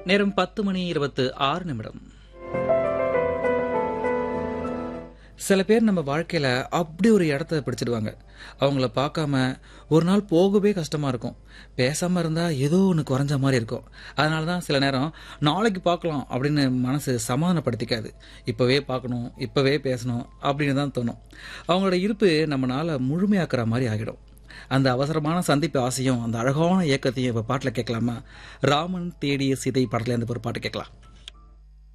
நேரம் 10:26. சில பேர் நம்ம வாழ்க்கையில அப்படி ஒரு இடத்த பிடிச்சிடுவாங்க. அவங்கள பார்க்காம ஒரு நாள் போகவே கஷ்டமா இருக்கும். பேசாம இருந்தா ஏதோ ஒன்று குறைஞ்ச மாதிரி இருக்கும். அதனால தான் சில நேரம் நாளைக்கு பார்க்கலாம் அப்படின்னு மனசு சமாதானப்படுத்திக்காது. இப்பவே பார்க்கணும், இப்பவே பேசணும் அப்படின்னு தான் தோணும். அவங்களோட இருப்பு நம்மளால முழுமையாக்குற மாதிரி ஆகிடும். அந்த அவசரமான சந்திப்பு ஆசையும் அந்த அழகான இயக்கத்தையும் இப்போ பாட்டில் கேட்கலாமா? ராமன் தேடிய சீதை படத்துல இருந்து ஒரு பாட்டு கேட்கலாம்.